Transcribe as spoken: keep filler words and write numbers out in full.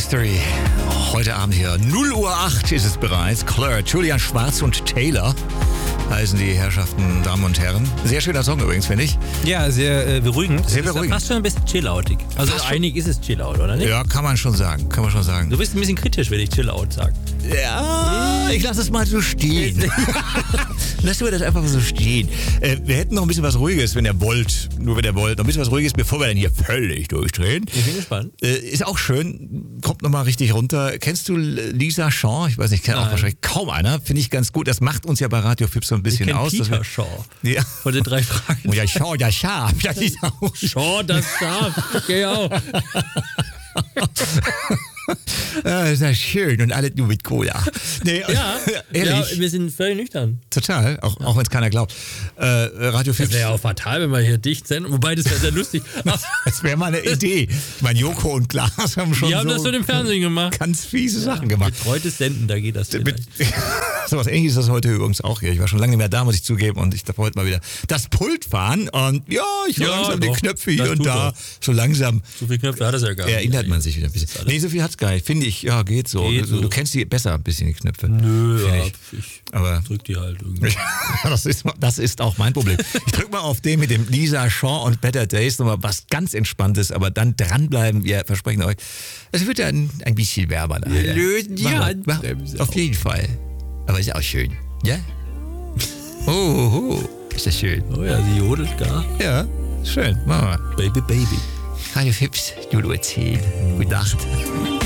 Mystery. Heute Abend hier. null Uhr acht ist es bereits. Claire, Julian Schwarz und Taylor heißen die Herrschaften, Damen und Herren. Sehr schöner Song übrigens, finde ich. Ja, sehr äh, beruhigend. Sehr beruhigend. Fast schon ein bisschen chilloutig. Also Fast einig ist es chillout, oder nicht? Ja, kann man schon sagen. Kann man schon sagen. Du bist ein bisschen kritisch, wenn ich chillout sage. Ja, ich lasse es mal so stehen. Lassen wir das einfach so stehen. Äh, wir hätten noch ein bisschen was Ruhiges, wenn ihr wollt. Nur wenn ihr wollt. Noch ein bisschen was Ruhiges, bevor wir dann hier völlig durchdrehen. Ich bin gespannt. Äh, ist auch schön. Kommt nochmal richtig runter. Kennst du Lisa Shaw? Ich weiß nicht, kennt auch wahrscheinlich kaum einer. Finde ich ganz gut. Das macht uns ja bei Radio Fips so ein bisschen ich aus. Peter Wir, Shaw. Ja. Von den drei Fragen. Oh ja, Shaw, ja, Schaf. Ja, die ist auch Shaw, das Schaf. Genau. Ah, ist ja schön und alles nur mit Cola. Nee, Ja, ehrlich. ja, wir sind völlig nüchtern. Total, auch, auch wenn es keiner glaubt. Äh, Radio Das Fips, wäre ja auch fatal, wenn wir hier dicht sind. Wobei, das wäre sehr lustig. das wäre mal eine Idee. Ich meine, Joko und Klaas haben schon Die haben so das schon im Fernsehen gemacht. ganz fiese Sachen gemacht. Betreutes Senden, da geht das Mit, vielleicht. so was ähnliches ist das heute übrigens auch hier. Ich war schon lange nicht mehr da, muss ich zugeben. Und ich darf heute mal wieder das Pult fahren. Und ja, ich höre Ja, langsam die doch. Knöpfe hier Das und tut da. er. So langsam So viele Knöpfe hat es ja gar nicht. erinnert man sich wieder ein bisschen. Nee, so viel hat's gar nicht. Finde ich, ja, geht so. Geht du, so. du kennst die besser ein bisschen, die Knöpfe. Nö, Finde ja, ich. ich Aber drück die halt irgendwie. das, ist, das ist auch mein Problem. Ich drück mal auf den mit dem Lisa Shaw und Better Days nochmal was ganz Entspanntes, aber dann dranbleiben. Wir versprechen euch, es wird dann ein bisschen wärmer. Wir lösen die Machen wir. Handbremse Auf auf. jeden Fall. Aber ist auch schön. Ja? Oh, oh, oh. Ist das schön. Oh ja, sie jodelt gar. Ja, schön. Machen wir. Baby, Baby. Radio Fips, null Uhr zehn. Gute Nacht.